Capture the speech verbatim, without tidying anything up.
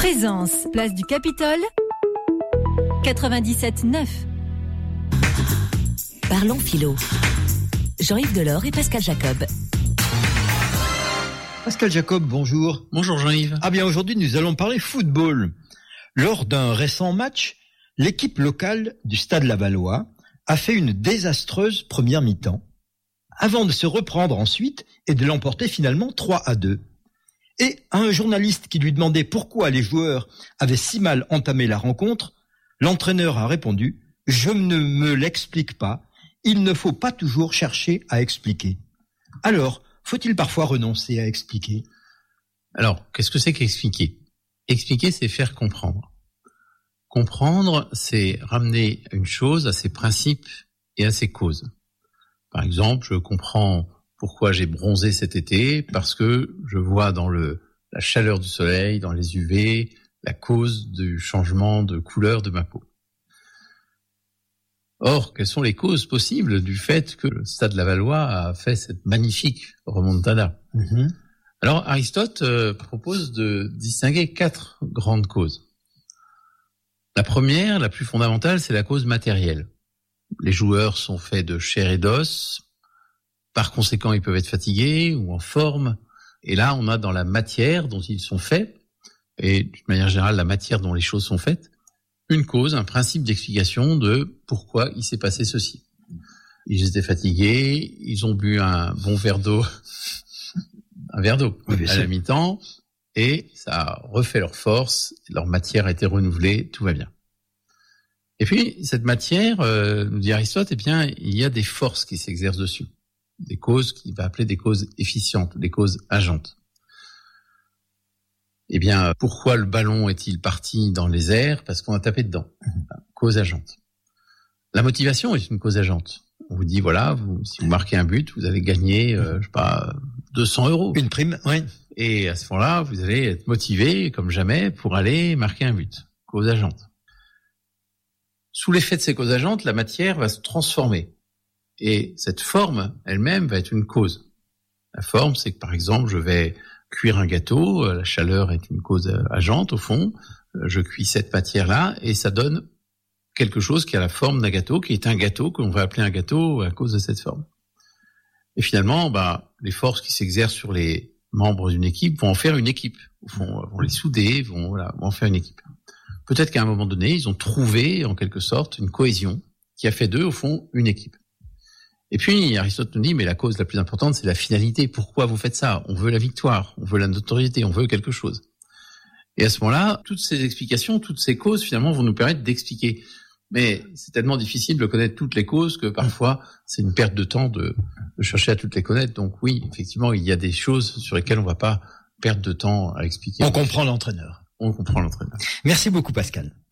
Présence, place du Capitole, quatre-vingt-dix-sept neuf. Parlons philo. Jean-Yves Delors et Pascal Jacob. Pascal Jacob, bonjour. Bonjour Jean-Yves. Ah bien, aujourd'hui, nous allons parler football. Lors d'un récent match, l'équipe locale du Stade Lavallois a fait une désastreuse première mi-temps, avant de se reprendre ensuite et de l'emporter finalement trois à deux. Et à un journaliste qui lui demandait pourquoi les joueurs avaient si mal entamé la rencontre, l'entraîneur a répondu « Je ne me l'explique pas, il ne faut pas toujours chercher à expliquer ». Alors, faut-il parfois renoncer à expliquer ? Alors, qu'est-ce que c'est qu'expliquer ? Expliquer, c'est faire comprendre. Comprendre, c'est ramener une chose à ses principes et à ses causes. Par exemple, je comprends pourquoi j'ai bronzé cet été, parce que je vois dans le la chaleur du soleil, dans les U V, la cause du changement de couleur de ma peau. Or, quelles sont les causes possibles du fait que le Stade Lavallois a fait cette magnifique remontada ? mmh. Alors, Aristote euh, propose de distinguer quatre grandes causes. La première, la plus fondamentale, c'est la cause matérielle. Les joueurs sont faits de chair et d'os. Par conséquent, ils peuvent être fatigués ou en forme. Et là, on a dans la matière dont ils sont faits, et d'une manière générale, la matière dont les choses sont faites, une cause, un principe d'explication de pourquoi il s'est passé ceci. Ils étaient fatigués, ils ont bu un bon verre d'eau, un verre d'eau oui, à la mi-temps, et ça a refait leur force, leur matière a été renouvelée, tout va bien. Et puis, cette matière, euh, nous dit Aristote, eh bien, il y a des forces qui s'exercent dessus. Des causes qu'il va appeler des causes efficientes, des causes agentes. Eh bien, pourquoi le ballon est-il parti dans les airs ? Parce qu'on a tapé dedans. Cause agente. La motivation est une cause agente. On vous dit, voilà, vous, si vous marquez un but, vous allez gagner, euh, je sais pas, deux cents euros. Une prime, oui. Et à ce moment-là, vous allez être motivé, comme jamais, pour aller marquer un but. Cause agente. Sous l'effet de ces causes agentes, la matière va se transformer. Et cette forme elle-même va être une cause. La forme, c'est que par exemple, je vais cuire un gâteau, la chaleur est une cause agente au fond, je cuis cette matière-là et ça donne quelque chose qui a la forme d'un gâteau, qui est un gâteau qu'on va appeler un gâteau à cause de cette forme. Et finalement, bah, les forces qui s'exercent sur les membres d'une équipe vont en faire une équipe. Au fond, vont les souder, vont, voilà, vont en faire une équipe. Peut-être qu'à un moment donné, ils ont trouvé en quelque sorte une cohésion qui a fait d'eux, au fond, une équipe. Et puis, Aristote nous dit, mais la cause la plus importante, c'est la finalité. Pourquoi vous faites ça ? On veut la victoire, on veut la notoriété, on veut quelque chose. Et à ce moment-là, toutes ces explications, toutes ces causes, finalement, vont nous permettre d'expliquer. Mais c'est tellement difficile de connaître toutes les causes que parfois, c'est une perte de temps de, de chercher à toutes les connaître. Donc oui, effectivement, il y a des choses sur lesquelles on ne va pas perdre de temps à expliquer. On comprend l'entraîneur. On comprend l'entraîneur. Merci beaucoup, Pascal.